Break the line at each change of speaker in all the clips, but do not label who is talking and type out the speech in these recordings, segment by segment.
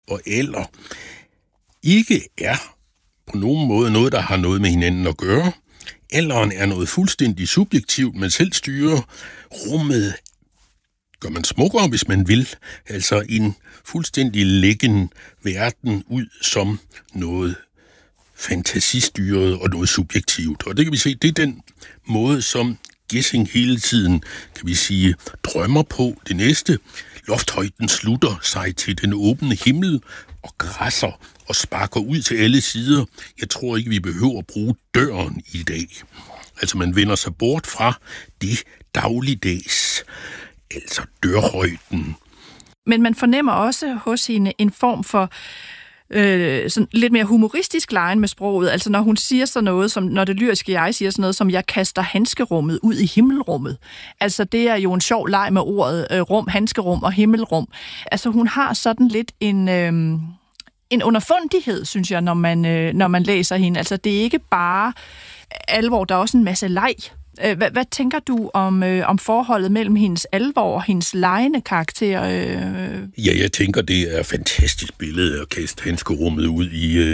og alder ikke er på nogen måde noget, der har noget med hinanden at gøre. Alderen er noget fuldstændig subjektivt, man selv styrer. Rummet gør man smukkere, hvis man vil. Altså en fuldstændig læggen verden ud som noget fantasistyret og noget subjektivt. Og det kan vi se, det er den måde, som Gissing hele tiden, kan vi sige, drømmer på. Det næste, lofthøjden slutter sig til den åbne himmel og græsser og sparker ud til alle sider. Jeg tror ikke, vi behøver at bruge døren i dag. Altså man vender sig bort fra det dagligdags, altså dørhøjden.
Men man fornemmer også hos hende en form for sådan lidt mere humoristisk legen med sproget. Altså når hun siger sådan noget, som når det lyriske jeg siger sådan noget, som jeg kaster handskerummet ud i himmelrummet. Altså det er jo en sjov leg med ordet rum, handskerum og himmelrum. Altså hun har sådan lidt en underfundighed, synes jeg, når man læser hende. Altså det er ikke bare alvor, der er også en masse leg. Hvad tænker du om forholdet mellem hendes alvor og hendes legende karakter?
Ja, jeg tænker, det er et fantastisk billede at kaste handskerummet ud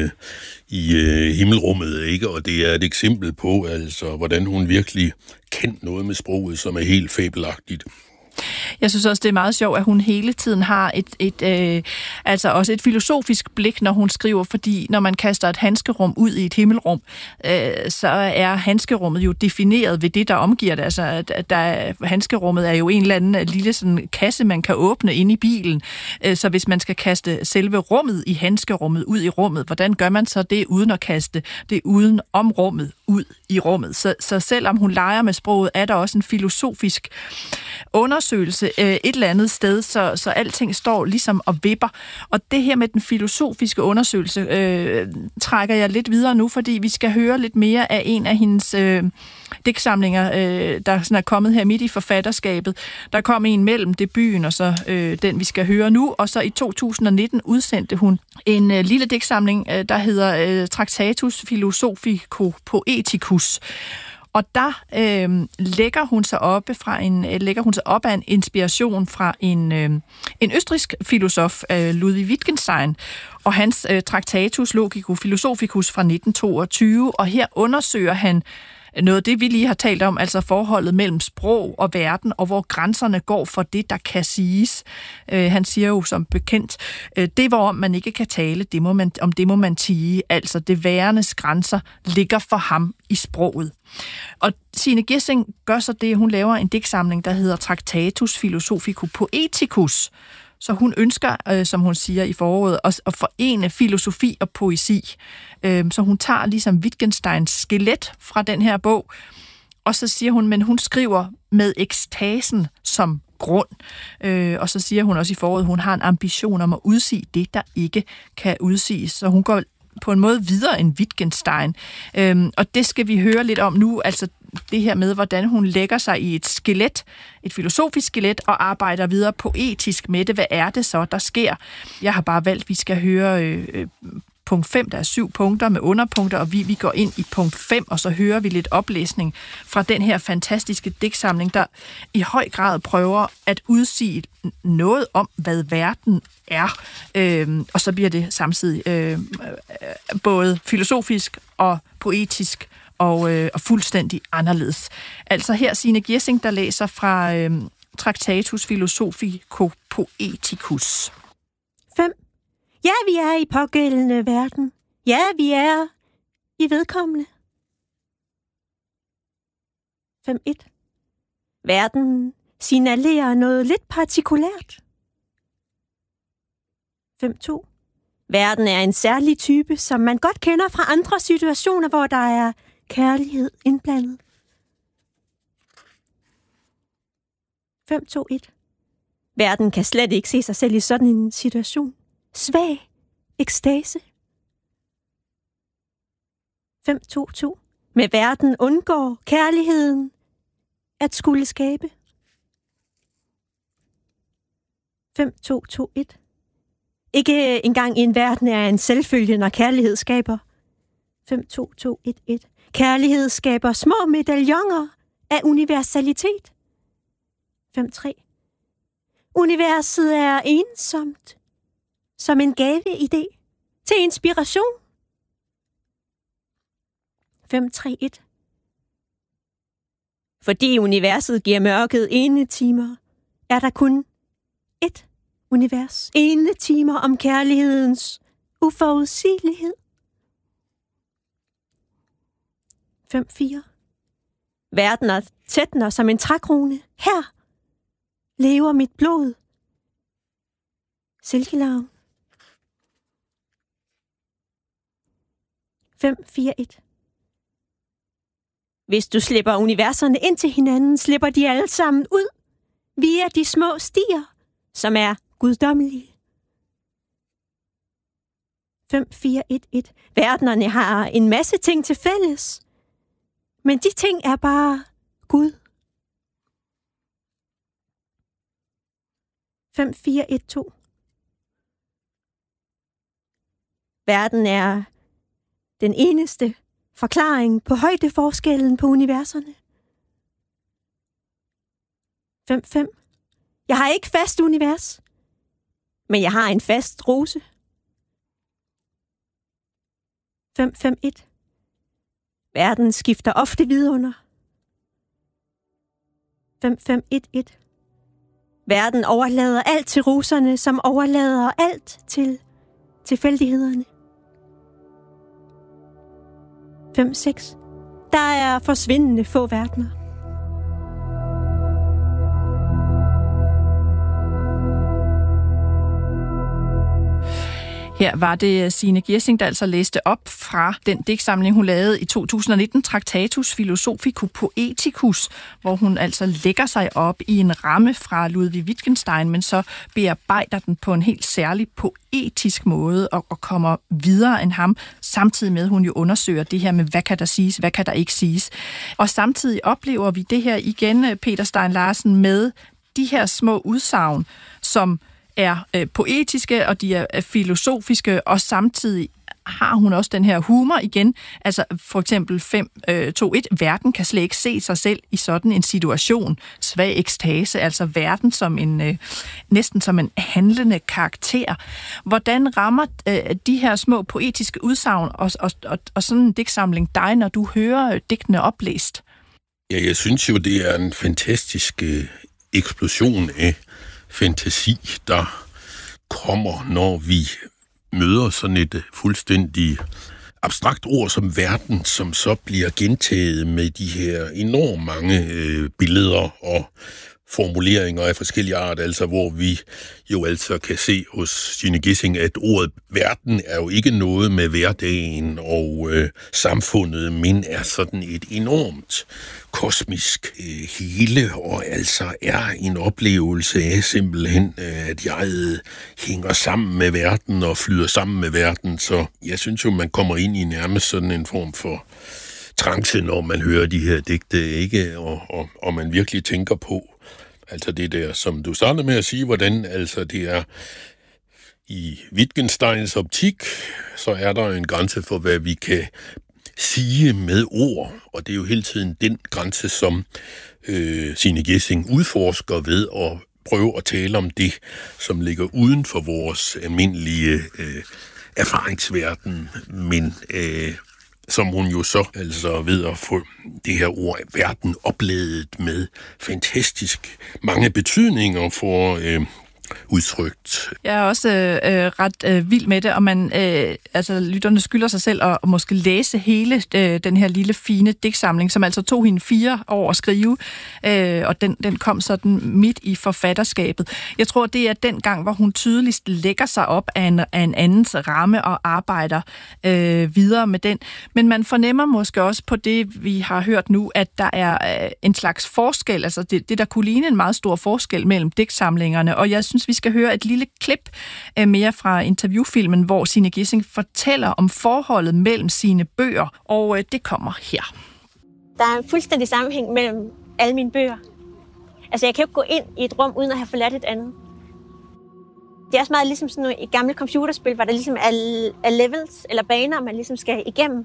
i himmelrummet, ikke? Og det er et eksempel på, altså, hvordan hun virkelig kan noget med sproget, som er helt fabelagtigt.
Jeg synes også, det er meget sjovt, at hun hele tiden har altså også et filosofisk blik, når hun skriver, fordi når man kaster et handskerum ud i et himmelrum, så er handskerummet jo defineret ved det, der omgiver det. Altså, handskerummet er jo en eller anden lille sådan kasse, man kan åbne inde i bilen. Så hvis man skal kaste selve rummet i handskerummet ud i rummet, hvordan gør man så det uden at kaste det uden om rummet ud i rummet? Så selvom hun leger med sproget, er der også en filosofisk undersøgelse et eller andet sted, så alting står ligesom og vipper. Og det her med den filosofiske undersøgelse trækker jeg lidt videre nu, fordi vi skal høre lidt mere af en af hendes digtsamlinger, der sådan er kommet her midt i forfatterskabet. Der kom en mellem debuten og så den, vi skal høre nu, og så i 2019 udsendte hun en lille digtsamling, der hedder Tractatus Philosophico Poeticus. Og der lægger hun sig op af en inspiration fra en østrigsk filosof, Ludwig Wittgenstein, og hans Tractatus Logico Philosophicus fra 1922, og her undersøger han noget af det, vi lige har talt om, altså forholdet mellem sprog og verden, og hvor grænserne går for det, der kan siges. Han siger jo som bekendt, det hvorom man ikke kan tale, det må man tie. Altså det værendes grænser ligger for ham i sproget. Og Signe Gissing gør så det, hun laver en digtsamling, der hedder Tractatus Philosophico Poeticus. Så hun ønsker, som hun siger i foråret, at forene filosofi og poesi. Så hun tager ligesom Wittgensteins skelet fra den her bog, og så siger hun, men hun skriver med ekstasen som grund. Og så siger hun også i foråret, hun har en ambition om at udsige det, der ikke kan udsiges. Så hun går på en måde videre end Wittgenstein. Og det skal vi høre lidt om nu, altså det her med, hvordan hun lægger sig i et skelet, et filosofisk skelet, og arbejder videre poetisk med det. Hvad er det så, der sker? Jeg har bare valgt, at vi skal høre punkt 5, der er 7 punkter med underpunkter, og vi går ind i punkt 5, og så hører vi lidt oplæsning fra den her fantastiske digtsamling, der i høj grad prøver at udsige noget om, hvad verden er. Og så bliver det samtidig både filosofisk og poetisk og fuldstændig anderledes. Altså her Signe Gissing, der læser fra Tractatus Philosophico Poeticus.
5. Ja, vi er i pågældende verden. Ja, vi er i vedkommende. 5.1. Verden signalerer noget lidt partikulært. 5.2. Verden er en særlig type, som man godt kender fra andre situationer, hvor der er kærlighed indblandet. 5.2.1. Verden kan slet ikke se sig selv i sådan en situation. Svag ekstase. 5.2.2. Med verden undgår kærligheden at skulle skabe. 5.2.2.1. Ikke engang i en verden er en selvfølge, når kærlighed skaber. 5.2.2.1.1. Kærlighed skaber små medaljoner af universalitet. 5.3. Universet er ensomt. som en gaveidé til inspiration. 531. Fordi universet giver mørket enetimer, er der kun ét univers. Enetimer om kærlighedens uforudsigelighed. 5-4. Verden er tætner som en trækrone. Her lever mit blod. Silkelarven. 5-4-1. Hvis du slipper universerne ind til hinanden, slipper de alle sammen ud via de små stier, som er guddommelige. 5-4-1-1. Verdenerne har en masse ting til fælles, men de ting er bare Gud. 5-4-1-2. Verden er den eneste forklaring på højdeforskellen på universerne. 5-5. Jeg har ikke fast univers, men jeg har en fast rose. 5-5-1. Verden skifter ofte vidunder. 5-5-1-1. Verden overlader alt til roserne, som overlader alt til tilfældighederne. 5-6. Der er forsvindende få verdener.
Her var det Signe Giersing, der altså læste op fra den digtsamling, hun lavede i 2019, Tractatus Philosophico Poeticus, hvor hun altså lægger sig op i en ramme fra Ludwig Wittgenstein, men så bearbejder den på en helt særlig poetisk måde og kommer videre end ham, samtidig med, at hun jo undersøger det her med, hvad kan der siges, hvad kan der ikke siges. Og samtidig oplever vi det her igen, Peter Stein Larsen, med de her små udsagn, som er poetiske, og de er filosofiske, og samtidig har hun også den her humor igen. Altså for eksempel 5-2-1. Verden kan slet ikke se sig selv i sådan en situation. Svag ekstase, altså verden som en næsten som en handlende karakter. Hvordan rammer de her små poetiske udsagn og sådan en digtsamling dig, når du hører digtene oplæst?
Ja, jeg synes jo, det er en fantastisk eksplosion af fantasi, der kommer, når vi møder sådan et fuldstændig abstrakt ord som verden, som så bliver gentaget med de her enormt mange billeder og formuleringer af forskellige art, altså hvor vi jo altså kan se hos Signe Giersing, at ordet verden er jo ikke noget med hverdagen og samfundet, men er sådan et enormt kosmisk hele, og altså er en oplevelse af simpelthen, at jeg hænger sammen med verden og flyder sammen med verden, så jeg synes jo, man kommer ind i nærmest sådan en form for trance, når man hører de her digte, ikke? Og man virkelig tænker på, altså det der, som du startede med at sige, hvordan altså det er i Wittgensteins optik, så er der en grænse for, hvad vi kan sige med ord, og det er jo hele tiden den grænse, som Signe Giersing udforsker ved at prøve at tale om det, som ligger uden for vores almindelige erfaringsverden, men som hun jo så altså ved at få det her ord verden opladet med fantastisk mange betydninger for udtrykt.
Jeg er også ret vild med det, og man, altså lytterne skylder sig selv at måske læse hele den her lille fine digtsamling, som altså tog hende 4 år at skrive, og den kom sådan midt i forfatterskabet. Jeg tror, det er den gang, hvor hun tydeligst lægger sig op af en andens ramme og arbejder videre med den. Men man fornemmer måske også på det, vi har hørt nu, at der er en slags forskel, altså det der kunne ligne en meget stor forskel mellem digtsamlingerne, og jeg synes, vi skal høre et lille klip mere fra interviewfilmen, hvor Signe Giersing fortæller om forholdet mellem sine bøger, og det kommer her.
Der er en fuldstændig sammenhæng mellem alle mine bøger. Altså, jeg kan jo ikke gå ind i et rum, uden at have forladt et andet. Det er også meget ligesom sådan et gammelt computerspil, hvor der ligesom er levels eller baner, man ligesom skal igennem.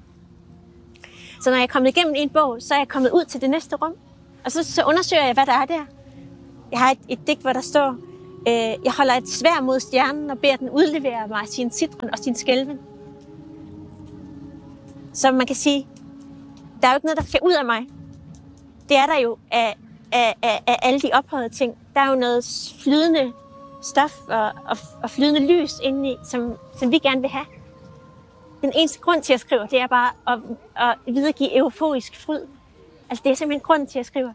Så når jeg er kommet igennem en bog, så er jeg kommet ud til det næste rum. Og så undersøger jeg, hvad der er der. Jeg har et digt, hvor der står: Jeg holder et sværd mod stjernen og beder den udlevere mig sin citron og sin skælven. Så man kan sige, der er jo ikke noget, der skal ud af mig. Det er der jo af alle de ophøjede ting. Der er jo noget flydende stof og flydende lys indeni, som vi gerne vil have. Den eneste grund til, at jeg skriver, det er bare at videregive euforisk fryd. Altså, det er simpelthen grunden til, at jeg skriver.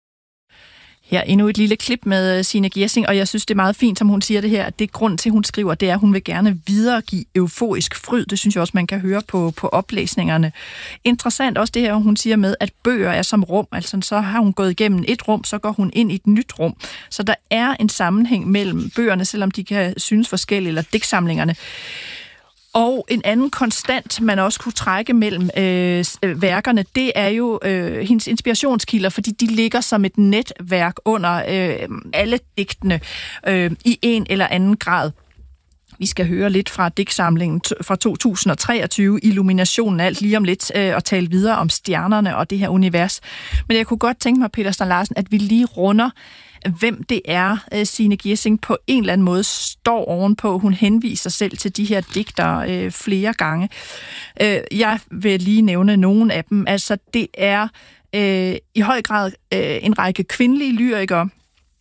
Her endnu et lille klip med Signe Gjesing, og jeg synes, det er meget fint, som hun siger det her, at det grund til, hun skriver, det er, at hun vil gerne videregive euforisk fryd. Det synes jeg også, man kan høre på oplæsningerne. Interessant også det her, hun siger med, at bøger er som rum. Altså, så har hun gået igennem et rum, så går hun ind i et nyt rum. Så der er en sammenhæng mellem bøgerne, selvom de kan synes forskellige, eller digtsamlingerne. Og en anden konstant, man også kunne trække mellem værkerne, det er jo hendes inspirationskilder, fordi de ligger som et netværk under alle digtene i en eller anden grad. Vi skal høre lidt fra digtsamlingen fra 2023, Illuminationen, alt lige om lidt, og tale videre om stjernerne og det her univers. Men jeg kunne godt tænke mig, Peter Strand Larsen, at vi lige runder, hvem det er, Signe Gjesing på en eller anden måde står ovenpå. Hun henviser selv til de her digtere flere gange. Jeg vil lige nævne nogle af dem. Altså, det er i høj grad en række kvindelige lyrikere,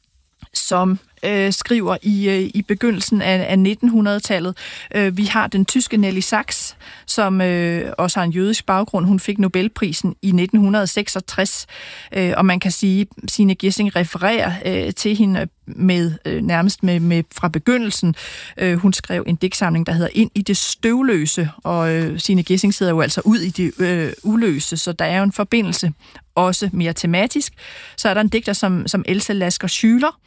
som skriver i begyndelsen af 1900-tallet. Vi har den tyske Nelly Sachs, som også har en jødisk baggrund. Hun fik Nobelprisen i 1966, og man kan sige, at Signe Gjesing refererer til hende nærmest med fra begyndelsen. Hun skrev en digtsamling, der hedder Ind i det støvløse, og Signe Gjesing sidder jo altså ud i det uløse, så der er jo en forbindelse, også mere tematisk. Så er der en digter som Else Lasker Schüler,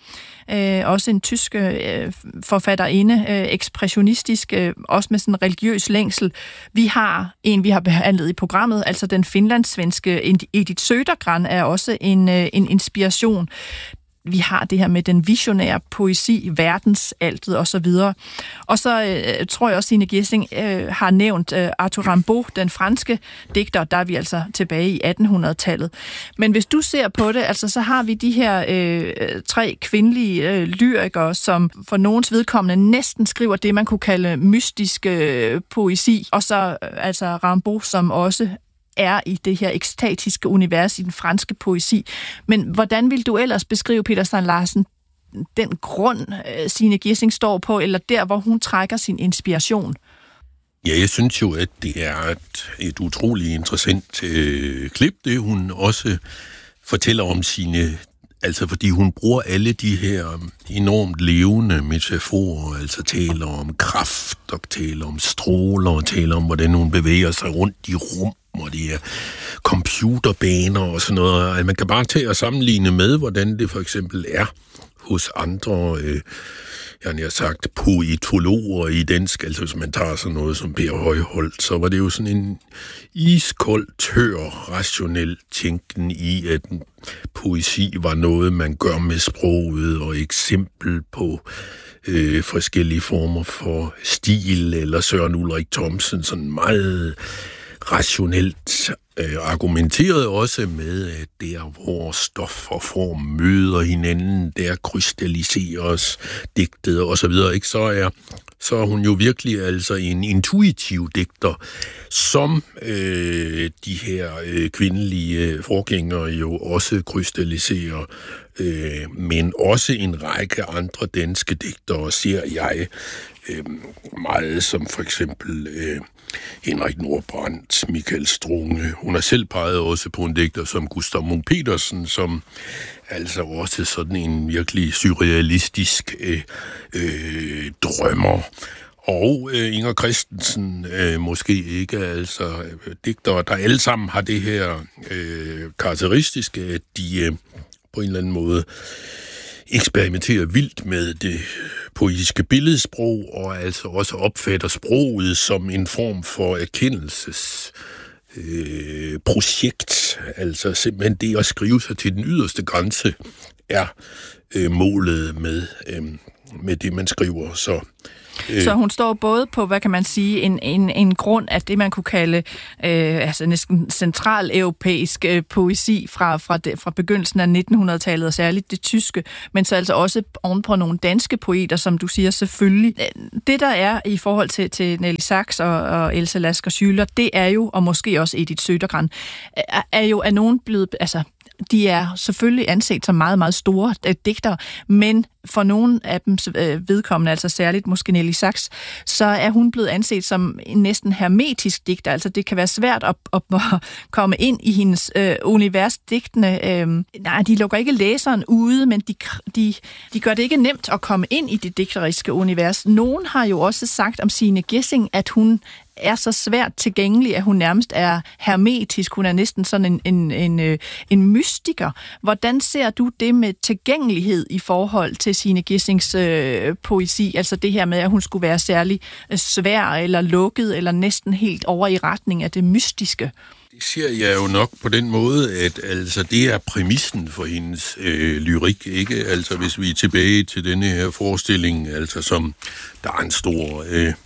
også en tysk forfatterinde, ekspressionistisk, også med sådan en religiøs længsel. Vi har behandlet i programmet, altså den finlandssvenske Edith Södergran er også en inspiration. Vi har det her med den visionære poesi, verdensaltet og så videre. Og så tror jeg også, Signe Gjesing har nævnt Arthur Rimbaud, den franske digter, der er vi altså tilbage i 1800-tallet. Men hvis du ser på det, altså så har vi de her 3 kvindelige lyrikere, som for nogens vedkommende næsten skriver det, man kunne kalde mystisk poesi. Og så altså Rimbaud, som også er i det her ekstatiske univers i den franske poesi. Men hvordan vil du ellers beskrive, Peter Strand Larsen, den grund, Signe Gjesing står på, eller der, hvor hun trækker sin inspiration?
Ja, jeg synes jo, at det er et utroligt interessant klip, det hun også fortæller om sine. Altså fordi hun bruger alle de her enormt levende metaforer, altså taler om kraft, og taler om stråler, og taler om, hvordan hun bevæger sig rundt i rum, og det er computerbaner og sådan noget. Altså, man kan bare tage og sammenligne med, hvordan det for eksempel er hos andre, jeg har sagt, poetologer i dansk. Altså hvis man tager sådan noget som Per Højholt, så var det jo sådan en iskold, tør, rationel tænken i, at poesi var noget, man gør med sproget, og eksempel på forskellige former for stil, eller Søren Ulrik Thomsen, sådan meget rationelt argumenteret også med, at der, hvor stof og form møder hinanden, der krystalliseres digtet og så videre, ikke? Så er hun jo virkelig altså en intuitiv digter, som de her kvindelige forgængere jo også krystalliserer, men også en række andre danske digtere ser jeg meget, som for eksempel Henrik Nordbrandt, Michael Strunge. Hun har selv peget også på en digter som Gustav Munk-Petersen, som altså også sådan en virkelig surrealistisk drømmer. Og Inger Christensen måske ikke, altså digtere, der alle sammen har det her karakteristiske, at de på en eller anden måde eksperimenterer vildt med det poetiske billedsprog, og altså også opfatter sproget som en form for erkendelsesprojekt. Altså simpelthen det at skrive sig til den yderste grænse er målet med det, man skriver. Så
Så hun står både på, hvad kan man sige, en grund af det, man kunne kalde altså næsten centraleuropæisk poesi fra begyndelsen af 1900-tallet, og særligt det tyske, men så altså også ovenpå nogle danske poeter, som du siger selvfølgelig. Det, der er i forhold til Nelly Sachs og Else Lasker Schüler, det er jo, og måske også Edith Södergran, er jo af nogen blevet, altså de er selvfølgelig anset som meget, meget store digtere, men for nogle af dem vedkommende, altså særligt måske Nelly Sachs, så er hun blevet anset som en næsten hermetisk digter. Altså det kan være svært at komme ind i hendes univers. Digtene, nej, de lukker ikke læseren ude, men de gør det ikke nemt at komme ind i det digteriske univers. Nogen har jo også sagt om Signe Gissing, at hun er så svært tilgængelig, at hun nærmest er hermetisk. Hun er næsten sådan en mystiker. Hvordan ser du det med tilgængelighed i forhold til Signe Gissings poesi? Altså det her med, at hun skulle være særlig svær eller lukket, eller næsten helt over i retning af det mystiske.
Det siger jeg jo nok på den måde, at altså, det er præmissen for hendes lyrik, ikke? Altså hvis vi er tilbage til denne her forestilling, altså som der er en stor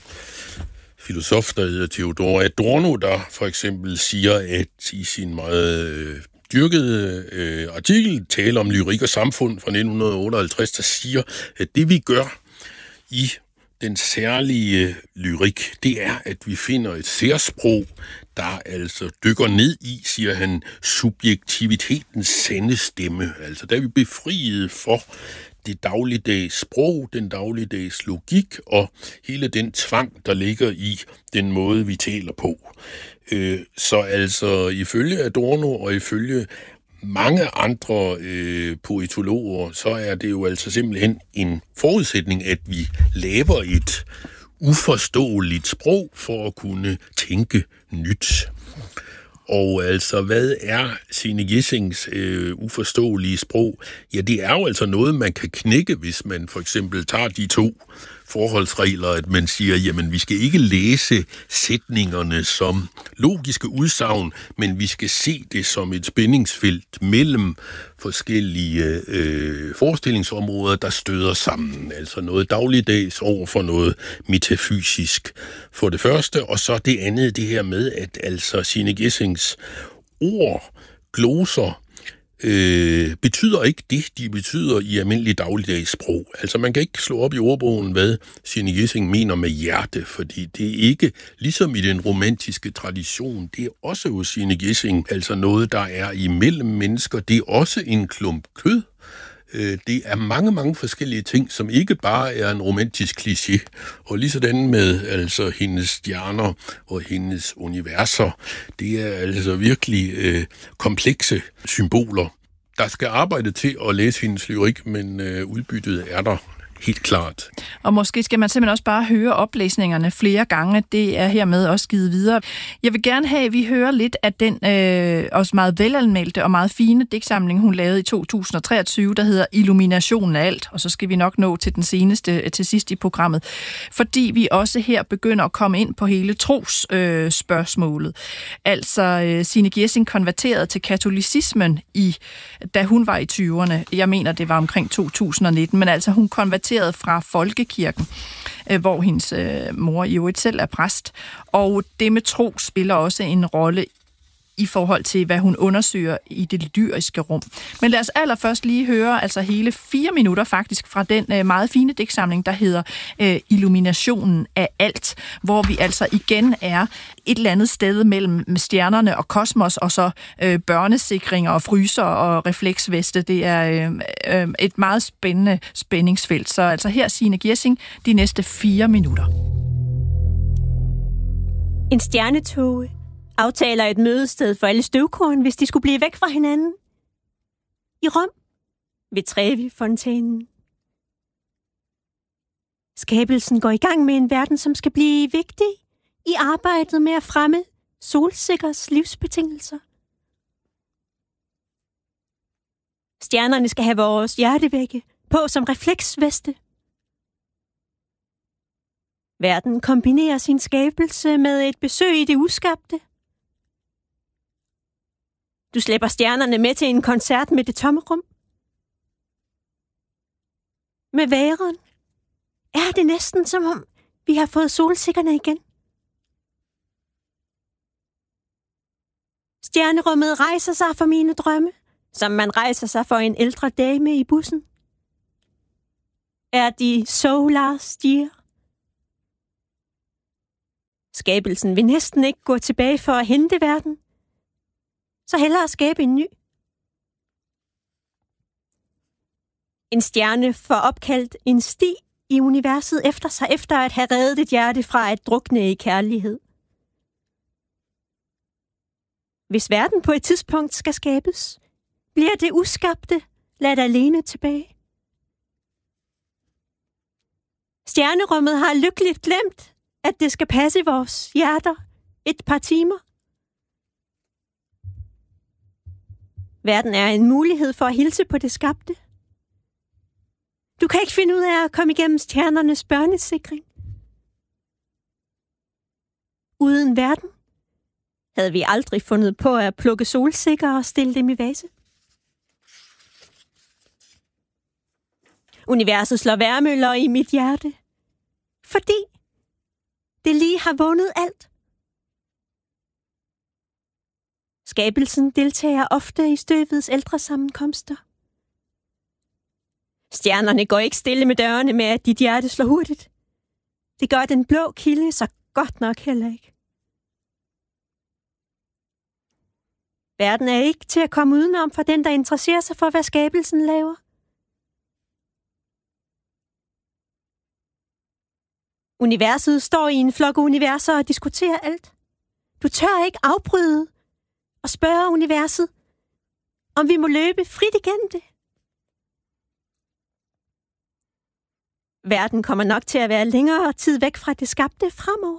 filosof, der hedder Theodor Adorno, der for eksempel siger, at i sin meget dyrkede artikel, taler om lyrik og samfund fra 1958, der siger, at det vi gør i den særlige lyrik, det er, at vi finder et særsprog, der altså dykker ned i, siger han, subjektivitetens sande stemme. Altså der er vi befriet for det dagligdags sprog, den dagligdags logik og hele den tvang, der ligger i den måde, vi taler på. Så altså ifølge Adorno og ifølge mange andre poetologer, så er det jo altså simpelthen en forudsætning, at vi laver et uforståeligt sprog for at kunne tænke nyt. Og altså, hvad er Signe Gissings uforståelige sprog? Ja, det er jo altså noget, man kan knække, hvis man for eksempel tager de to forholdsregler, at man siger, jamen vi skal ikke læse sætningerne som logiske udsagn, men vi skal se det som et spændingsfelt mellem forskellige forestillingsområder, der støder sammen. Altså noget dagligdags over for noget metafysisk for det første, og så det andet, det her med, at altså Signe Gissings ord, gloser, betyder ikke det, de betyder i almindelig dagligdags sprog. Altså man kan ikke slå op i ordbogen, hvad Signe Gissing mener med hjerte, fordi det er ikke, ligesom i den romantiske tradition, det er også hos Signe Gissing, altså noget, der er imellem mennesker, det er også en klump kød. Det er mange, mange forskellige ting, som ikke bare er en romantisk kliché. Og lige sådan med altså hendes stjerner og hendes universer, det er altså virkelig komplekse symboler. Der skal arbejde til at læse hendes lyrik, men udbyttet er der helt klart.
Og måske skal man simpelthen også bare høre oplæsningerne flere gange. Det er hermed også givet videre. Jeg vil gerne have, at vi hører lidt af den også meget velanmeldte og meget fine digtsamling, hun lavede i 2023, der hedder Illuminationen af alt. Og så skal vi nok nå til den seneste til sidst i programmet. Fordi vi også her begynder at komme ind på hele trosspørgsmålet. Altså Signe Gissing konverterede til katolicismen da hun var i 20'erne. Jeg mener, det var omkring 2019, men altså hun konverterede fra folkekirken, hvor hendes mor i øvrigt selv er præst. Og det med tro spiller også en rolle i forhold til, hvad hun undersøger i det lyriske rum. Men lad os allerførst lige høre altså hele 4 minutter faktisk fra den meget fine digtsamling, der hedder Illuminationen af alt, hvor vi altså igen er et eller andet sted mellem stjernerne og kosmos, og så børnesikringer og fryser og refleksveste. Det er et meget spændende spændingsfelt. Så altså her Signe Gissing de næste 4 minutter.
En stjernetåge aftaler et mødested for alle støvkorn, hvis de skulle blive væk fra hinanden. I Rom, ved Trevi-fontænen. Skabelsen går i gang med en verden, som skal blive vigtig i arbejdet med at fremme solsikkers livsbetingelser. Stjernerne skal have vores hjertevægge på som refleksveste. Verden kombinerer sin skabelse med et besøg i det uskabte. Du slæber stjernerne med til en koncert med det tomme rum. Med væren er det næsten som om Vi har fået solsikkerne igen. Stjernerummet rejser sig for mine drømme, som man rejser sig for en ældre dame i bussen. Er de solar stier? Skabelsen vil næsten ikke gå tilbage for at hente verden. Så hellere skabe en ny. En stjerne får opkaldt en sti i universet efter sig, efter at have reddet et hjerte fra at drukne i kærlighed. Hvis verden på et tidspunkt skal skabes, bliver det uskabte ladt alene tilbage. Stjernerummet har lykkeligt glemt, at det skal passe vores hjerter et par timer. Verden er en mulighed for at hilse på det skabte. Du kan ikke finde ud af at komme igennem stjernernes børnesikring. Uden verden havde vi aldrig fundet på at plukke solsikker og stille dem i vase. Universet slår vejrmøller i mit hjerte, fordi det lige har vundet alt. Skabelsen deltager ofte i støvets ældre sammenkomster. Stjernerne går ikke stille med dørene med, at dit hjerte slår hurtigt. Det gør den blå kilde så godt nok heller ikke. Verden er ikke til at komme udenom for den, der interesserer sig for, hvad skabelsen laver. Universet står i en flok universer og diskuterer alt. Du tør ikke afbryde og spørge universet, om vi må løbe frit igennem det. Verden kommer nok til at være længere tid væk fra det skabte fremover.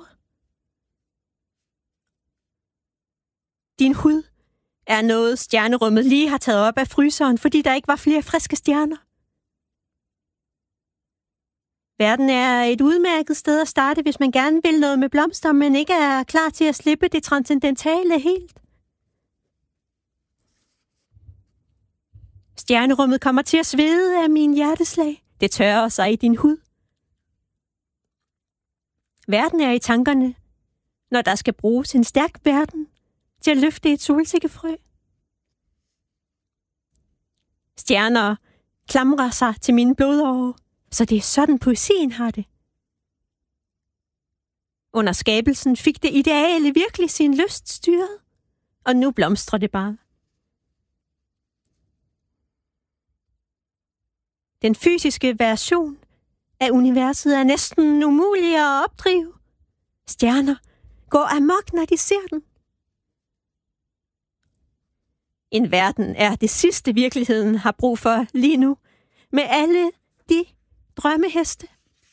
Din hud er noget, stjernerummet lige har taget op af fryseren, fordi der ikke var flere friske stjerner. Verden er et udmærket sted at starte, hvis man gerne vil noget med blomster, men ikke er klar til at slippe det transcendentale helt. Stjernerummet kommer til at svede af min hjerteslag. Det tørrer sig i din hud. Verden er i tankerne, når der skal bruges en stærk verden til at løfte et solsikkefrø. Stjerner klamrer sig til mine blodårer, så det er sådan poesien har det. Under skabelsen fik det ideale virkelig sin lyst styret, og nu blomstrer det bare. Den fysiske version af universet er næsten umulig at opdrive. Stjerner går amok, når de ser den. En verden er det sidste virkeligheden har brug for lige nu, med alle de drømmeheste.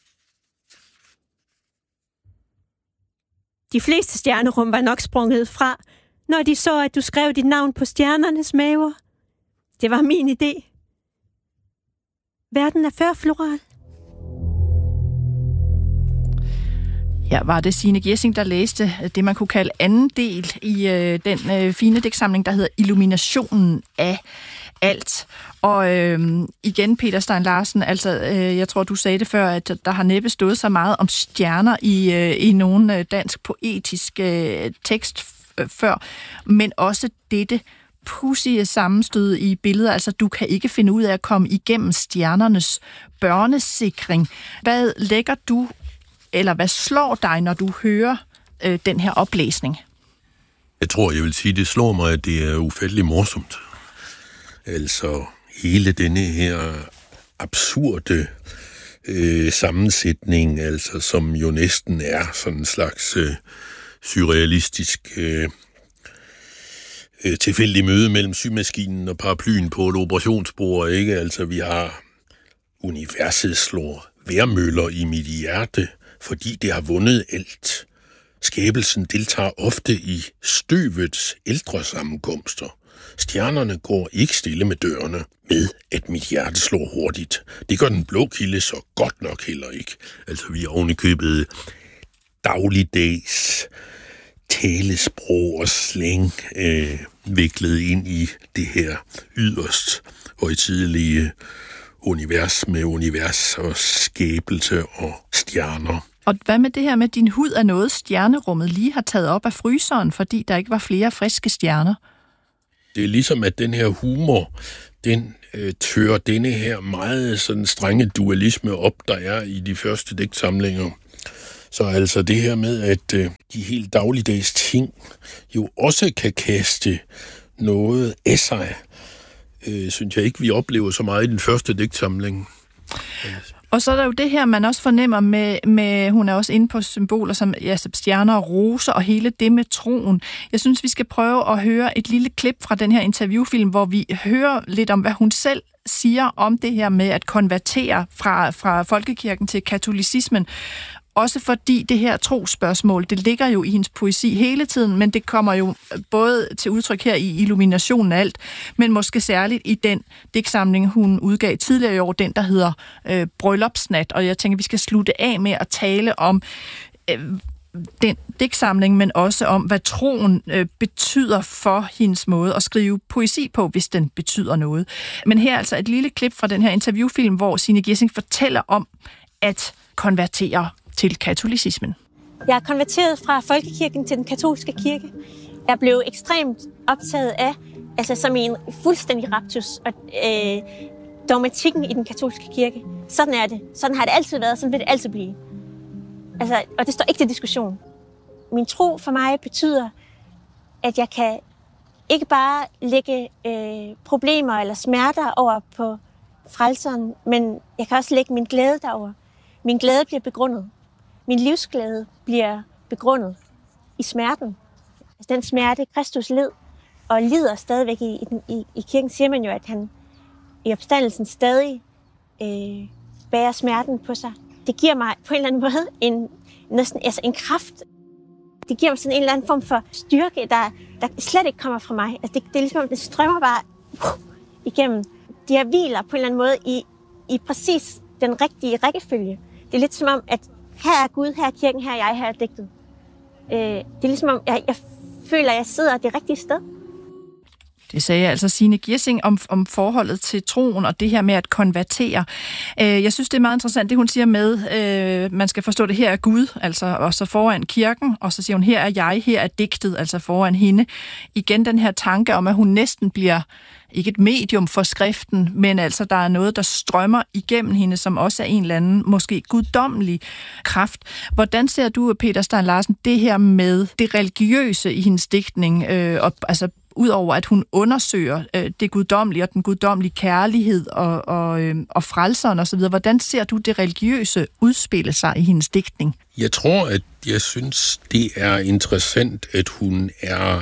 De fleste stjernerum var nok sprunget fra, når de så, at du skrev dit navn på stjernernes maver. Det var min idé. Verden er før floral.
Her var det Signe Gjessing, der læste det, man kunne kalde anden del i den fine digtsamling, der hedder Illuminationen af alt. Og igen, Peter Stein Larsen, altså jeg tror, du sagde det før, at der har næppe stået så meget om stjerner i nogen dansk poetisk tekst før, men også dette pudsige sammenstød i billeder. Altså, du kan ikke finde ud af at komme igennem stjernernes børnesikring. Hvad lægger du, eller hvad slår dig, når du hører den her oplæsning?
Jeg tror, jeg vil sige, det slår mig, at det er ufattelig morsomt. Altså, hele denne her absurde sammensætning, altså, som jo næsten er sådan en slags surrealistisk tilfældig møde mellem symaskinen og paraplyen på et operationsbord, ikke? Altså, vi har universet slår vejrmøller i mit hjerte, fordi det har vundet alt. Skabelsen deltager ofte i støvets ældre sammenkomster. Stjernerne går ikke stille med dørene med, at mit hjerte slår hurtigt. Det gør den blå kilde så godt nok heller ikke. Altså, vi har ovenikøbet dagligdags talesprog og slang viklet ind i det her yderst højtidelige univers med univers og skabelse og stjerner.
Og hvad med det her med, at din hud er noget, stjernerummet lige har taget op af fryseren, fordi der ikke var flere friske stjerner?
Det er ligesom, at den her humor, den tør denne her meget sådan strenge dualisme op, der er i de første digtsamlinger. Så altså det her med, at de helt dagligdags ting jo også kan kaste noget af sig, synes jeg ikke, vi oplever så meget i den første digtsamling.
Og så er der jo det her, man også fornemmer med hun er også inde på symboler som stjerner og roser og hele det med troen. Jeg synes, vi skal prøve at høre et lille klip fra den her interviewfilm, hvor vi hører lidt om, hvad hun selv siger om det her med at konvertere fra folkekirken til katolicismen. Også fordi det her trosspørgsmål, det ligger jo i hendes poesi hele tiden, men det kommer jo både til udtryk her i Illuminationen af alt, men måske særligt i den digtsamling, hun udgav tidligere i år, den der hedder Bryllupsnat. Og jeg tænker, vi skal slutte af med at tale om den digtsamling, men også om, hvad troen betyder for hendes måde at skrive poesi på, hvis den betyder noget. Men her er altså et lille klip fra den her interviewfilm, hvor Signe Gissing fortæller om at konvertere til katolicismen.
Jeg er konverteret fra folkekirken til den katolske kirke. Jeg blev ekstremt optaget af, altså som i en fuldstændig raptus, og dogmatikken i den katolske kirke. Sådan er det. Sådan har det altid været, sådan vil det altid blive. Altså, og det står ikke til diskussion. Min tro for mig betyder, at jeg kan ikke bare lægge problemer eller smerter over på frelseren, men jeg kan også lægge min glæde derover. Min glæde bliver begrundet. Min livsglæde bliver begrundet i smerten. Altså den smerte, Kristus led og lider stadigvæk i kirken, siger man jo, at han i opstandelsen stadig bærer smerten på sig. Det giver mig på en eller anden måde en kraft. Det giver mig sådan en eller anden form for styrke, der slet ikke kommer fra mig. Altså det er ligesom, at det strømmer bare igennem. De her hviler på en eller anden måde i præcis den rigtige rækkefølge. Det er lidt som om, at her er Gud, her er kirken, her er jeg, her er digtet. Det er ligesom om, jeg føler, at jeg sidder det rigtige sted.
Det sagde altså Signe Gissing om forholdet til troen og det her med at konvertere. Jeg synes, det er meget interessant, det hun siger med, man skal forstå det, her er Gud, altså og så foran kirken, og så siger hun, her er jeg, her er digtet, altså foran hende. Igen den her tanke om, at hun næsten bliver ikke et medium for skriften, men altså der er noget, der strømmer igennem hende, som også er en eller anden, måske guddommelig kraft. Hvordan ser du, Peter Stein Larsen, det her med det religiøse i hendes digtning, altså udover at hun undersøger det guddommelige og den guddommelige kærlighed og frelseren osv., hvordan ser du det religiøse udspille sig i hendes digtning?
Jeg synes, det er interessant, at hun er,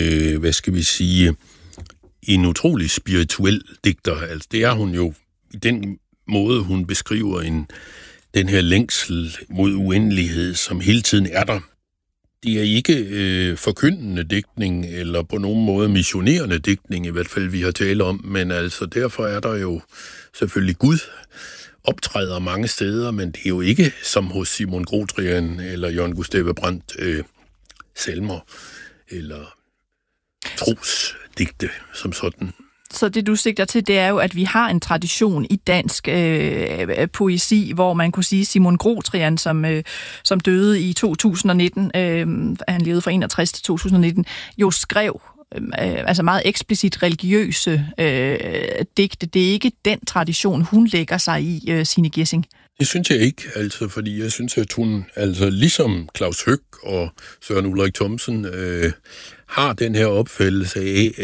en utrolig spirituel digter. Altså, det er hun jo i den måde, hun beskriver den her længsel mod uendelighed, som hele tiden er der. Det er ikke forkyndende digtning, eller på nogen måde missionerende digtning, i hvert fald vi har talt om, men altså derfor er der jo selvfølgelig Gud optræder mange steder, men det er jo ikke som hos Simon Grotrian eller Jørgen Gustave Brandt salmer eller trosdigte som sådan.
Så det, du sigter til, det er jo, at vi har en tradition i dansk poesi, hvor man kunne sige, Simon Grotrian, som døde i 2019, han levede fra 61 til 2019, jo skrev altså meget eksplicit religiøse digte. Det er ikke den tradition, hun lægger sig i, Signe Gissing.
Det synes jeg ikke, altså, fordi jeg synes, at hun, altså ligesom Claus Høck og Søren Ulrik Thomsen, har den her opfattelse af,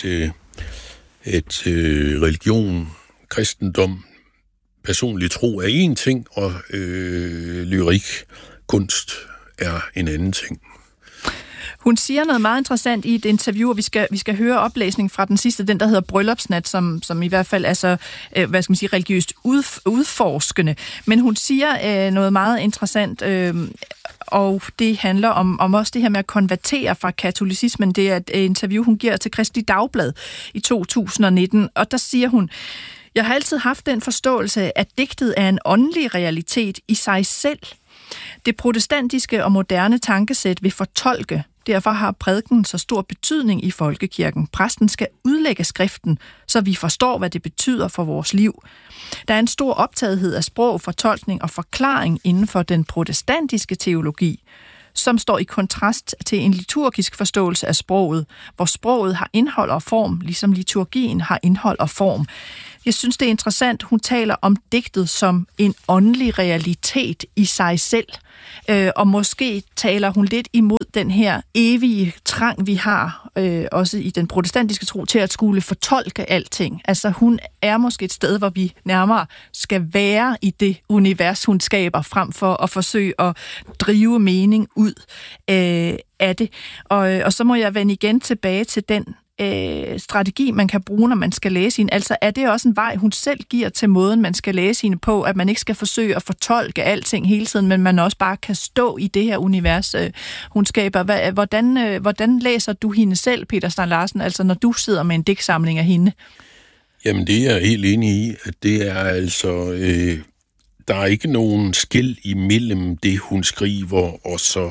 at religion, kristendom, personlig tro er en ting, og lyrik, kunst er en anden ting.
Hun siger noget meget interessant i et interview, og vi skal høre oplæsning fra den sidste, den der hedder Bryllupsnat, som i hvert fald er så, religiøst udforskende. Men hun siger noget meget interessant, og det handler om også det her med at konvertere fra katolicismen. Det er et interview, hun giver til Kristeligt Dagblad i 2019, og der siger hun: Jeg har altid haft den forståelse, at digtet er en åndelig realitet i sig selv. Det protestantiske og moderne tankesæt vil fortolke, Derfor har prædiken så stor betydning i folkekirken. Præsten skal udlægge skriften, så vi forstår, hvad det betyder for vores liv. Der er en stor optagethed af sprog, fortolkning og forklaring inden for den protestantiske teologi, som står i kontrast til en liturgisk forståelse af sproget, hvor sproget har indhold og form, ligesom liturgien har indhold og form. Jeg synes, det er interessant, hun taler om digtet som en åndelig realitet i sig selv, og måske taler hun lidt imod den her evige trang, vi har, også i den protestantiske tro, til at skulle fortolke alting. Altså hun er måske et sted, hvor vi nærmere skal være i det univers, hun skaber, frem for at forsøge at drive mening ud af det. Og så må jeg vende igen tilbage til den strategi, man kan bruge, når man skal læse hende. Altså er det også en vej, hun selv giver til måden, man skal læse hende på, at man ikke skal forsøge at fortolke alting hele tiden, men man også bare kan stå i det her univers, hun skaber. Hvordan læser du hende selv, Peter Stein Larsen, altså når du sidder med en digtsamling af hende?
Jamen det er jeg helt enig i, at det er altså... der er ikke nogen skel imellem det, hun skriver, og så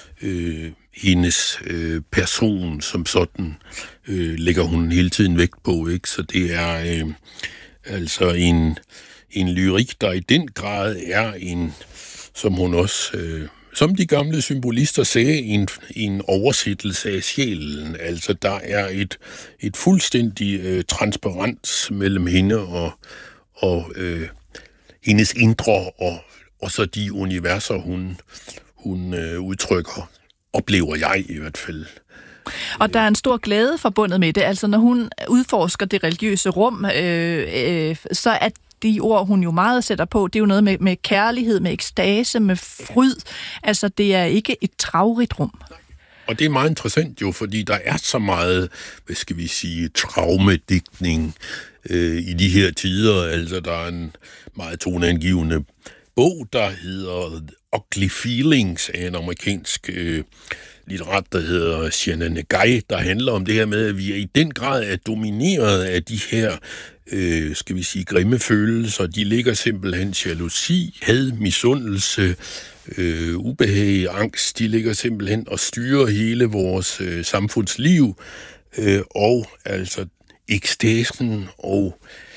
hendes person som sådan lægger hun hele tiden vægt på, ikke? Så det er altså en lyrik, der i den grad er en, som hun også, som de gamle symbolister sagde, en oversættelse af sjælen. Altså der er et fuldstændig transparens mellem hende og hendes indre og så de universer, hun udtrykker, oplever jeg i hvert fald.
Og der er en stor glæde forbundet med det. Altså når hun udforsker det religiøse rum, så er de ord, hun jo meget sætter på, det er jo noget med kærlighed, med ekstase, med fryd. Altså det er ikke et travrigt rum.
Og det er meget interessant jo, fordi der er så meget, hvad skal vi sige, traumedigtning i de her tider. Altså der er en meget toneangivende bog, der hedder Ugly Feelings af en amerikansk litterat, der hedder Shannon Guy, der handler om det her med, at vi i den grad er domineret af de her, skal vi sige, grimme følelser. De ligger simpelthen jalousi, had, misundelse, ubehag, angst. De ligger simpelthen og styrer hele vores samfundsliv, og altså ekstasen og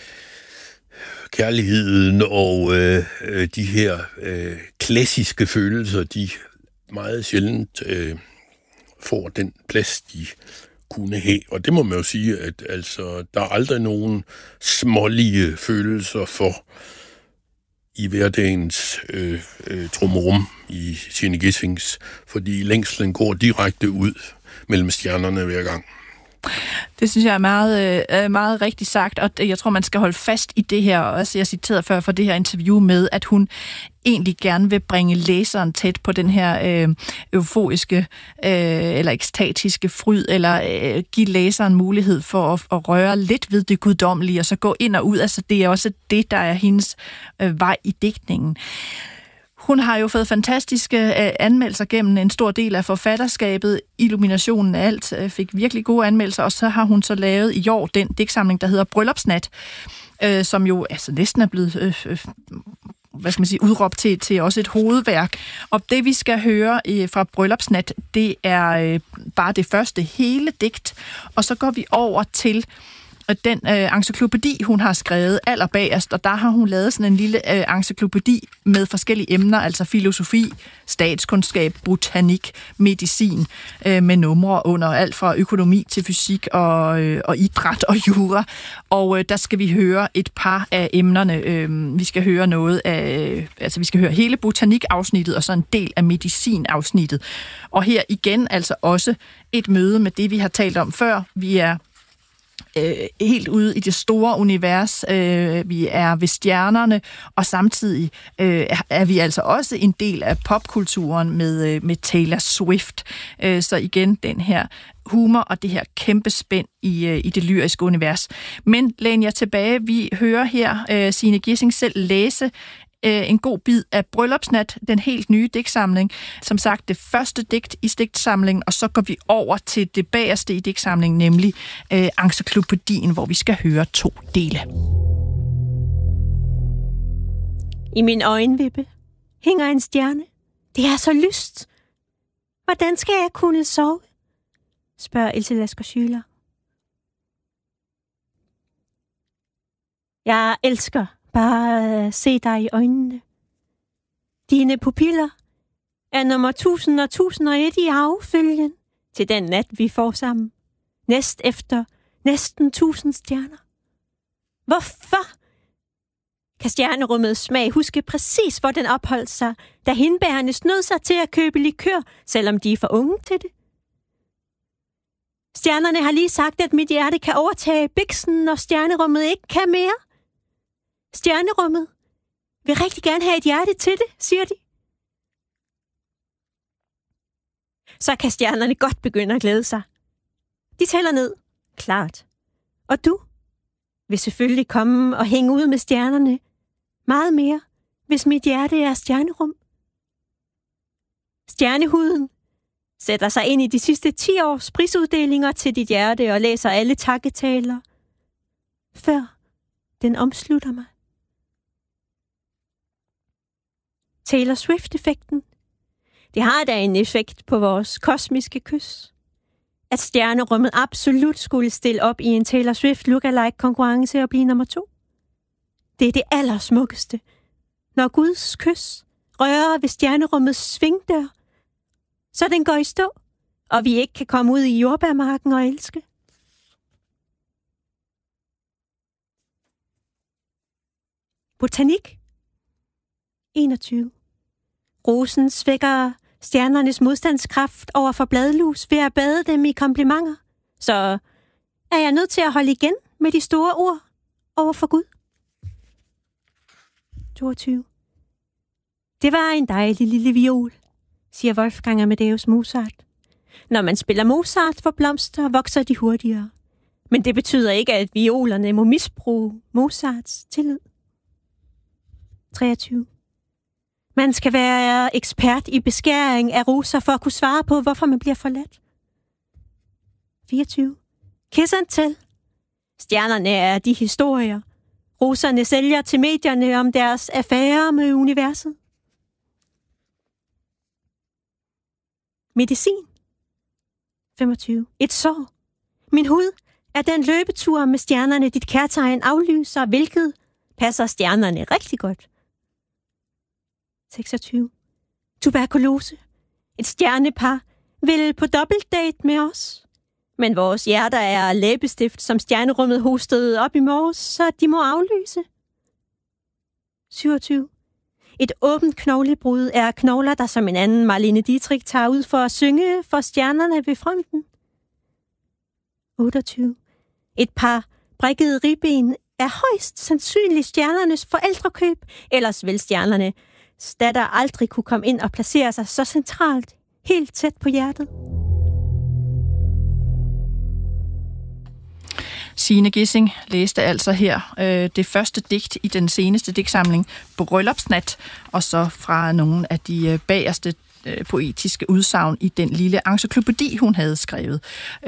kærligheden og de her klassiske følelser, de meget sjældent får den plads, de kunne have. Og det må man jo sige, at altså, der er aldrig nogen smålige følelser for i hverdagens trummerum i Signe Gissings, fordi længslen går direkte ud mellem stjernerne hver gang.
Det synes jeg er meget rigtigt sagt, og jeg tror, man skal holde fast i det her. Også jeg citerede før for det her interview med, at hun egentlig gerne vil bringe læseren tæt på den her euforiske eller ekstatiske fryd, eller give læseren mulighed for at røre lidt ved det guddommelige, og så gå ind og ud. Altså det er også det, der er hendes vej i digtningen. Hun har jo fået fantastiske anmeldelser gennem en stor del af forfatterskabet. Illuminationen af alt fik virkelig gode anmeldelser, og så har hun så lavet i år den digtsamling, der hedder Bryllupsnat, som jo altså næsten er blevet udråbt til også et hovedværk. Og det, vi skal høre fra Bryllupsnat, det er bare det første hele digt, og så går vi over til den encyklopædi, hun har skrevet allerbagerst, og der har hun lavet sådan en lille encyklopædi med forskellige emner, altså filosofi, statskundskab, botanik, medicin, med numre under alt fra økonomi til fysik og idræt og jura. Og der skal vi høre et par af emnerne. Vi skal høre noget af, altså vi skal høre hele botanikafsnittet og så en del af medicinafsnittet. Og her igen altså også et møde med det, vi har talt om før. Vi er helt ude i det store univers. Vi er ved stjernerne, og samtidig er vi altså også en del af popkulturen med Taylor Swift. Så igen den her humor og det her kæmpe spænd i det lyriske univers. Men læn jer tilbage. Vi hører her Signe Gissing selv læse en god bid af Bryllupsnat, den helt nye digtsamling. Som sagt, det første digt i digtsamlingen, og så går vi over til det bagerste i digtsamlingen, nemlig encyklopædien, hvor vi skal høre 2 dele.
I min øjenvippe hænger en stjerne. Det er så lyst. Hvordan skal jeg kunne sove? Spørger Else Lasker Schüler. Jeg elsker bare at se dig i øjnene. Dine pupiller er nummer 1000 og 1001 i arvefølgen til den nat, vi får sammen. Næst efter næsten 1000 stjerner. Hvorfor? Kan stjernerummets smag huske præcis, hvor den opholdt sig, da hindbærerne snød sig til at købe likør, selvom de er for unge til det? Stjernerne har lige sagt, at mit hjerte kan overtage biksen, når stjernerummet ikke kan mere. Stjernerummet vil rigtig gerne have et hjerte til det, siger de. Så kan stjernerne godt begynde at glæde sig. De tæller ned, klart. Og du vil selvfølgelig komme og hænge ud med stjernerne meget mere, hvis mit hjerte er stjernerum. Stjernehuden sætter sig ind i de sidste 10 års prisuddelinger til dit hjerte og læser alle takketaler, før den omslutter mig. Taylor Swift-effekten. Det har da en effekt på vores kosmiske kys. At stjernerummet absolut skulle stille op i en Taylor Swift lookalike-konkurrence og blive nummer 2. Det er det allersmukkeste, når Guds kys rører ved stjernerummets svingdør, så den går i stå, og vi ikke kan komme ud i jordbærmarken og elske. Botanik. 21. Rosen svækker stjernernes modstandskraft over for bladlus ved at bade dem i komplimenter. Så er jeg nødt til at holde igen med de store ord over for Gud. 22. Det var en dejlig lille viol, siger Wolfgang Amadeus Mozart. Når man spiller Mozart for blomster, vokser de hurtigere. Men det betyder ikke, at violerne må misbruge Mozarts tillid. 23. Man skal være ekspert i beskæring af roser for at kunne svare på, hvorfor man bliver forladt. 24. Kiss and tell. Stjernerne er de historier, roserne sælger til medierne om deres affærer med universet. Medicin. 25. Et sår. Min hud er den løbetur med stjernerne, dit kærtegn aflyser, hvilket passer stjernerne rigtig godt. 26. Tuberkulose. Et stjernepar vil på dobbeltdate med os. Men vores hjerter er læbestift, som stjernerummet hostede op i morges, så de må aflyse. 27. Et åbent knoglebrud er knogler, der som en anden Marlene Dietrich tager ud for at synge for stjernerne ved fronten. 28. Et par brækkede ribben er højst sandsynligt stjernernes forældrekøb, ellers vil stjernerne datter aldrig kunne komme ind og placere sig så centralt, helt tæt på hjertet.
Signe Gissing læste altså her det første digt i den seneste digtsamling Bryllupsnat, og så fra nogle af de bagerste poetiske udsagn i den lille encyklopædi, hun havde skrevet.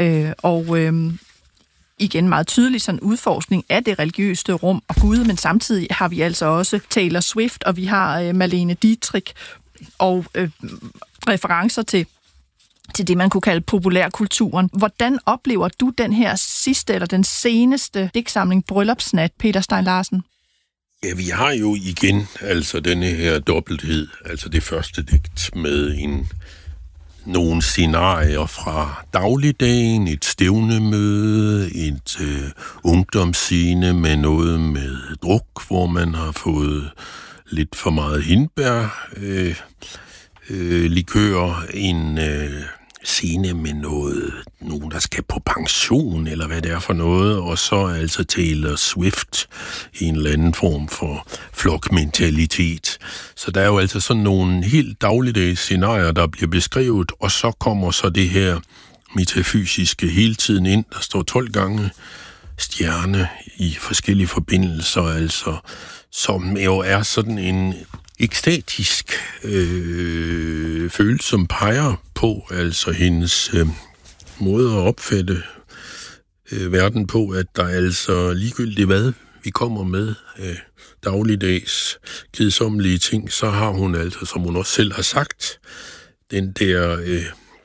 Igen meget tydelig sådan udforskning af det religiøse rum og Gud, men samtidig har vi altså også Taylor Swift, og vi har Marlene Dietrich og referencer til det, man kunne kalde populærkulturen. Hvordan oplever du den her sidste eller den seneste digtsamling Bryllupsnat, Peter Stein Larsen?
Ja, vi har jo igen altså denne her dobbelthed, altså det første digt med nogle scenarier fra dagligdagen, et stævnemøde, et ungdomsscene med noget med druk, hvor man har fået lidt for meget hindbær, likør, en scene med nogen, der skal på pension, eller hvad det er for noget, og så altså Taylor Swift i en eller anden form for flokmentalitet. Så der er jo altså sådan nogle helt dagligdags scenarier, der bliver beskrevet, og så kommer så det her metafysiske hele tiden ind. Der står 12 gange stjerne i forskellige forbindelser, altså, som jo er sådan en ekstatisk følelse, som peger på altså hendes måde at opfatte verden på, at der altså ligegyldigt hvad vi kommer med dagligdags kedsommelige ting, så har hun altså, som hun også selv har sagt, den der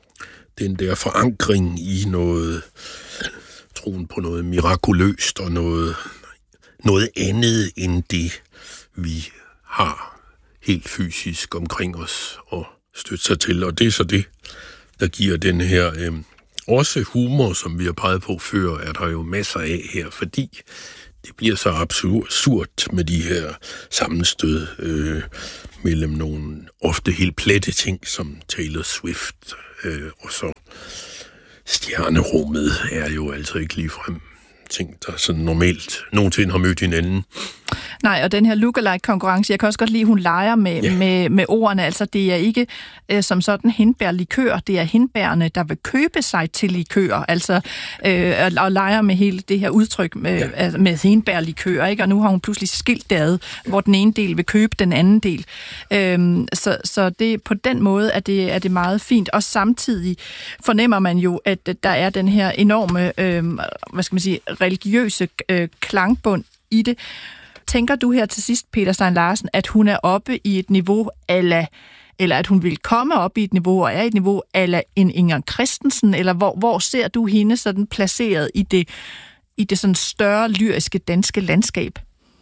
den der forankring i noget, troen på noget mirakuløst og noget andet end det, vi har helt fysisk omkring os og støtte sig til. Og det er så det, der giver den her også humor, som vi har peget på før, er der jo masser af her, fordi det bliver så absurd med de her sammenstød mellem nogle ofte helt platte ting, som Taylor Swift, og så stjernerummet er jo altså ikke ligefrem ting, der sådan normalt nogensinde har mødt hinanden.
Nej, og den her lookalike-konkurrence, jeg kan også godt lide, hun leger med ordene. Altså, det er ikke som sådan hindbærlikør, det er hindbærene, der vil købe sig til likør. Altså, og leger med hele det her udtryk med hindbærlikør, ikke? Og nu har hun pludselig skilt det ad, hvor den ene del vil købe den anden del. Så det, på den måde er det meget fint. Og samtidig fornemmer man jo, at der er den her enorme, religiøse klangbund i det. Tænker du her til sidst, Peter Stein Larsen, at hun er oppe i et niveau eller at hun vil komme op i et niveau, og er i et niveau eller en Inger Christensen, eller hvor ser du hende sådan placeret i det sådan større lyriske danske landskab?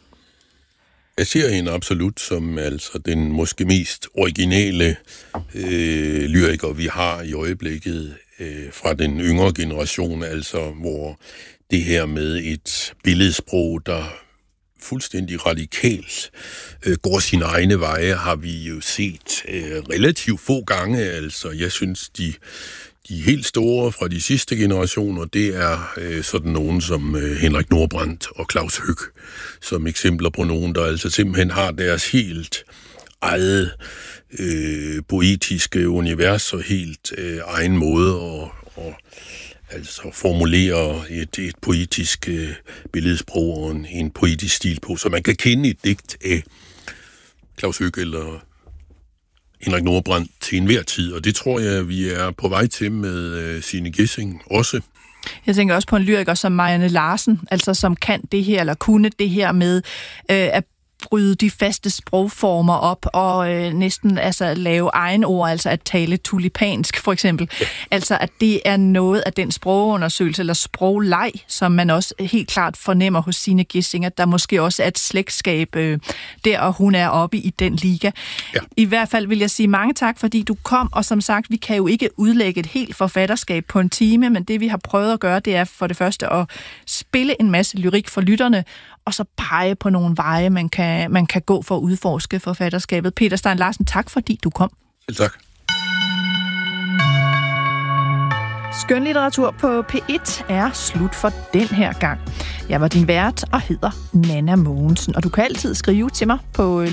Jeg ser hende absolut som altså den måske mest originale lyriker, vi har i øjeblikket fra den yngre generation, altså hvor det her med et billedsprog, der fuldstændig radikalt går sine egne veje, har vi jo set relativt få gange. Altså, jeg synes, de helt store fra de sidste generationer, det er sådan nogen som Henrik Nordbrandt og Claus Høck, som eksempler på nogen, der altså simpelthen har deres helt eget poetiske univers og helt egen måde og altså formulere et poetisk billedsprog og en poetisk stil på, så man kan kende et digt af Claus Høck eller Henrik Nordbrandt til enhver tid, og det tror jeg, vi er på vej til med Signe Gissing også.
Jeg tænker også på en lyriker som Marianne Larsen, altså som kan det her, eller kunne det her med at bryde de faste sprogformer op og næsten altså lave egen ord, altså at tale tulipansk for eksempel. Ja. Altså at det er noget af den sprogundersøgelse eller sprogleg, som man også helt klart fornemmer hos Signe Gissing, at der måske også er et slægtskab der, og hun er oppe i den liga. Ja. I hvert fald vil jeg sige mange tak, fordi du kom, og som sagt, vi kan jo ikke udlægge et helt forfatterskab på en time, men det vi har prøvet at gøre, det er for det første at spille en masse lyrik for lytterne, og så pege på nogle veje, man kan gå for at udforske forfatterskabet. Peter Stein Larsen, tak fordi du kom.
Selv tak.
Skønlitteratur på P1 er slut for den her gang. Jeg var din vært og hedder Nanna Mogensen, og du kan altid skrive til mig på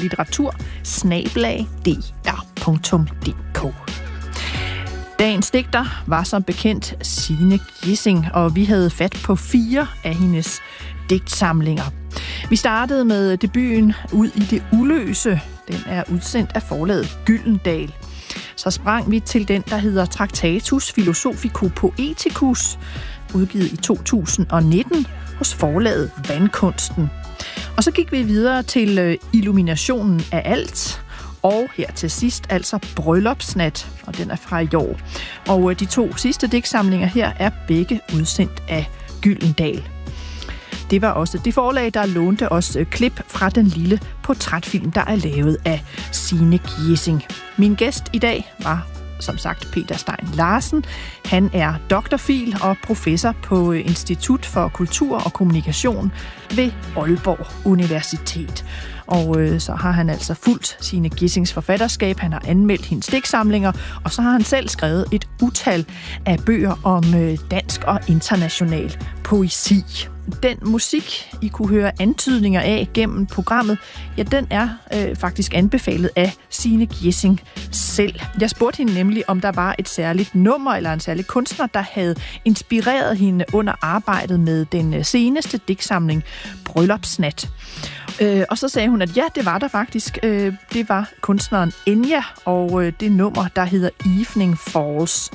litteratur@dr.dk. Dagens digter var som bekendt Signe Gissing, og vi havde fat på 4 af hendes digtsamlinger. Vi startede med debuten Ud i det uløse. Den er udsendt af forlaget Gyldendal. Så sprang vi til den, der hedder Tractatus Philosophico Poeticus, udgivet i 2019 hos forlaget Vandkunsten. Og så gik vi videre til Illuminationen af alt, og her til sidst altså Bryllupsnat, og den er fra i år. Og de 2 sidste digtsamlinger her er begge udsendt af Gyldendal. Det var også det forlag, der lånte os klip fra den lille portrætfilm, der er lavet af Signe Gissing. Min gæst i dag var som sagt Peter Stein Larsen. Han er doktorfil og professor på Institut for Kultur og Kommunikation ved Aalborg Universitet. Og så har han altså fulgt Signe Gissings forfatterskab, han har anmeldt hendes digtsamlinger, og så har han selv skrevet et utal af bøger om dansk og international poesi. Den musik, I kunne høre antydninger af gennem programmet, ja, den er faktisk anbefalet af Signe Gissing selv. Jeg spurgte hende nemlig, om der var et særligt nummer eller en særlig kunstner, der havde inspireret hende under arbejdet med den seneste digtsamling Bryllupsnat. Og så sagde hun, at ja, det var der faktisk. Det var kunstneren Enya, og det nummer, der hedder Evening Falls.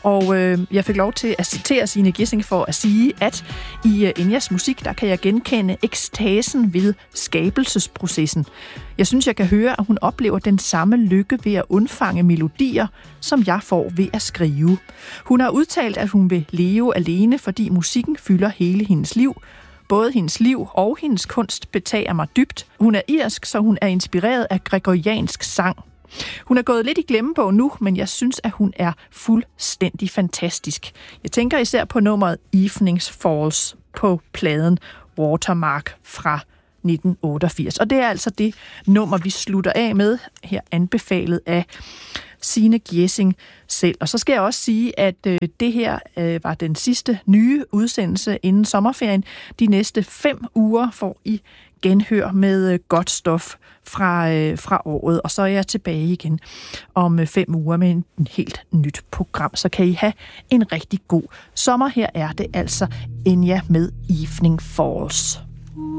Og jeg fik lov til at citere Signe Gissing for at sige, at i Enyas musik, der kan jeg genkende ekstasen ved skabelsesprocessen. Jeg synes, jeg kan høre, at hun oplever den samme lykke ved at undfange melodier, som jeg får ved at skrive. Hun har udtalt, at hun vil leve alene, fordi musikken fylder hele hendes liv. Både hendes liv og hendes kunst betager mig dybt. Hun er irsk, så hun er inspireret af gregoriansk sang. Hun er gået lidt i glemmebog nu, men jeg synes, at hun er fuldstændig fantastisk. Jeg tænker især på nummeret Evenings Falls på pladen Watermark fra 1988. Og det er altså det nummer, vi slutter af med, her anbefalet af Signe Gissing selv. Og så skal jeg også sige, at det her var den sidste nye udsendelse inden sommerferien. De næste 5 uger får I genhør med godt stof fra året, og så er jeg tilbage igen om 5 uger med en helt nyt program. Så kan I have en rigtig god sommer. Her er det altså Enya med Evening Falls.